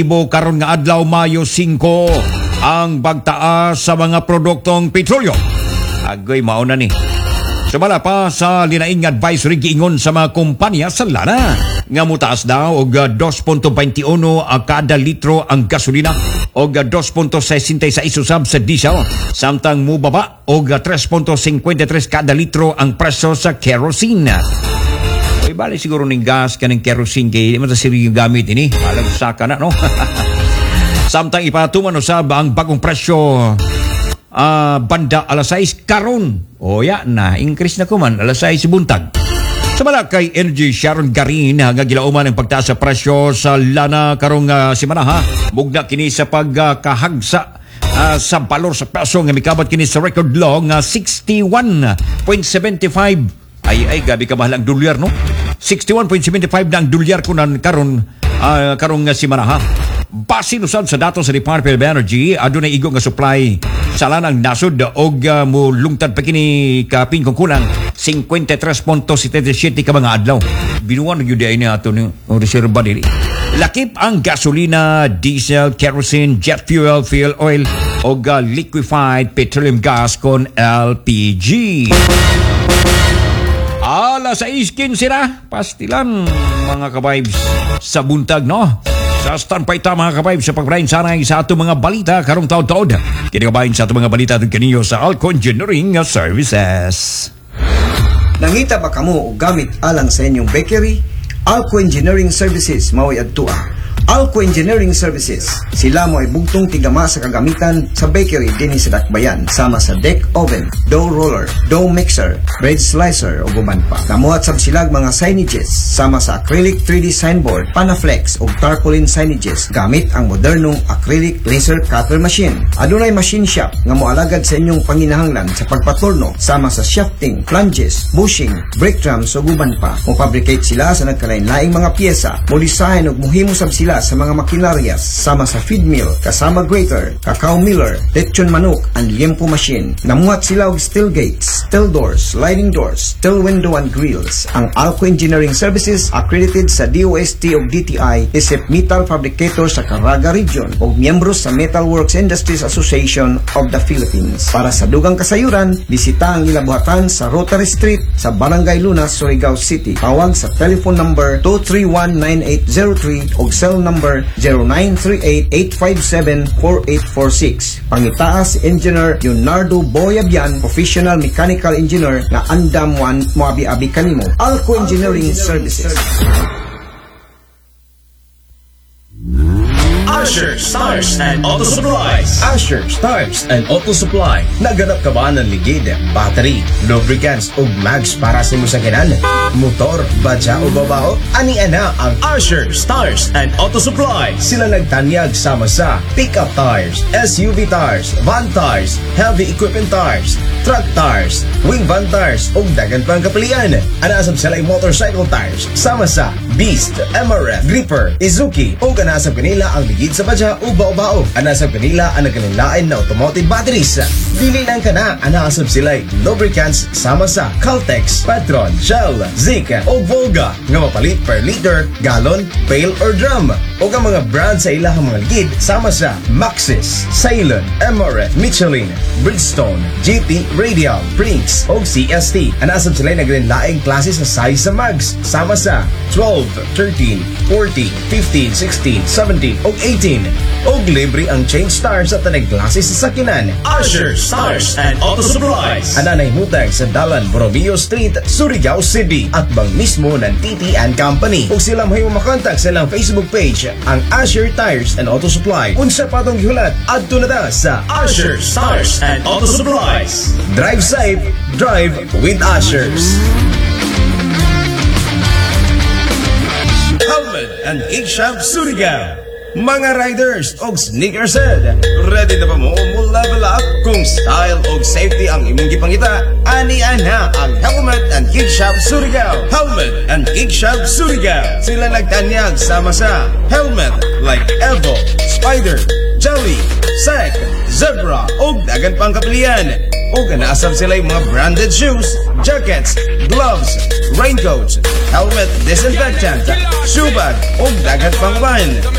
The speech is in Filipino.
karon nga adlaw Mayo 5 ang pagtaas sa mga produktong petrolyo. Agoy mauna ni. Sumala pa sa linaing advisory giingon sa mga kumpanya sa lana nga mutaas daw og 2.21 kada litro ang gasolina og 2.66 usab sa diesel, samtang mubaba og 3.53 kada litro ang presyo sa kerosene. Ay bali siguro ning gas kaning kerosene kay di man sa yung gamit ini. Alam saka na no. Samtang ipatuman usab ang bagong presyo banda alas 6 karon. O ya na increase na kuman alas 6 buntag. Samala kay Energy Sharon Garin nga gilauman ang pagtaas sa presyo sa lana karong semana ha. Mugna kini sa pagkahagsa sa balor sa peso nga mikabat kini sa record low nga 61.75. Ay gabi ka mahal ang dolyar no. 61.75 na ang dolyar kunan karong semana ha. Base usab sa datos sa Department of Energy, adunay igo nga supply sa lanang nasod og mulungtad pa kini kapin kung kulang 53.77 ka mga adlaw. Binuwan gyud ay ni ato ni reserba dili. Lakip ang gasolina, diesel, kerosene, jet fuel, fuel oil og liquefied petroleum gas kon LPG. Alas 6:15 na, pastilan mga ka-vibes sa buntag no. Sa standby ta mga ka-vibes sa pagbrain sanay sa ato mga balita karong taon-taon. Kinikabahin sa ato mga balita at kaniyo sa Alco Engineering Services. Nangita ba kamo o gamit alang sa inyong bakery? Alco Engineering Services mao'y adtua. Alco Engineering Services, sila mo ay bugtong tigama sa kagamitan sa bakery din sa Dakbayan, sama sa deck oven, dough roller, dough mixer, bread slicer o guban pa. Namuhat sab silag mga signages sama sa acrylic 3D signboard, Panaflex o tarpaulin signages gamit ang modernong acrylic laser cutter machine. Adunay machine shop nga moalagad sa inyong panginahanglan sa pagpaturno sama sa shafting, flanges, bushing, brake drums o guban pa. Mo-fabricate sila sa nagkalain-laing mga pyesa, mo-design o muhimo sab sila sa mga makinarias sama sa feed mill, kasama grater, cacao miller, lechon manok, and liempo machine. Namuhat sila og steel gates, steel doors, sliding doors, steel window and grills. Ang Alco Engineering Services accredited sa DOST ug DTI isip metal fabricator sa Caraga Region ug miyembro sa Metalworks Industries Association of the Philippines. Para sa dugang kasayuran, bisita ang ilabuhatan sa Rotary Street sa Barangay Lunas, Surigao City. Tawag sa telephone number 231-9803 ug cell number 0938-857-4846. Pangitaas Engineer Leonardo Boyabian, Professional Mechanical Engineer na andam wan moabi-abi kanimo. Alco Engineering Services. Asher Stars and Auto Supplies. Asher Stars and Auto Supply. Naganap ka ba ng ligid, battery, lubricants o mags para sa musakanan? Motor, badya o babao? Ani-ana ang Asher Stars and Auto Supplies. Sila nagtanyag sama sa pickup tires, SUV tires, van tires, heavy equipment tires, truck tires, wing van tires o dagan pang kapalian. Anasab sila ay motorcycle tires sama sa Beast, MRF, Gripper, Izuki o kanasab kanila ang ligid sa badya o bao-bao. Anasab kanila ang nagkanilain na automotive batteries. Dili lang ka na, anasab sila ay lubricants sama sa Caltex, Petron, Shell, Zika o Volga nga mapalit per liter, gallon, pail or drum. O ang mga brand sa ilahang mga ligid sama sa Maxxis, Ceylon, MRF, Michelin, Bridgestone, GT, Radial, Brinks o CST. Anasab sila ay nagkanilaing klase sa size sa mags sama sa 12, 13, 14, 15, 16, 17 o 18. Og libre ang change stars at tanay klase sa sakinan. Asher Stars and Auto Supplies. Ananay mutag sa Dalan Borromeo Street, Surigao City at bang mismo ng TT and Company. Kung sila may makontak sa ilang Facebook page, ang Asher Tires and Auto Supply. Unsa patong gihulat at tunada sa Asher Stars and Auto Supplies. Drive safe, drive with Ashers. Helmet and Gigsham Surigao. Mga riders og sneakerhead, ready na ba mo level up kung style og safety ang imong gipangita? Ani-ana ang Helmet and Gigsham Surigao. Helmet and Gigsham Surigao. Sila nagtanyag sama sa helmet like Evo, Spider, Jelly, Sek, Zebra og dagan pang kapilian. O ganaasab sila yung mga branded shoes, jackets, gloves, raincoats, helmet disinfectant, shoe bag o dagat pang wine.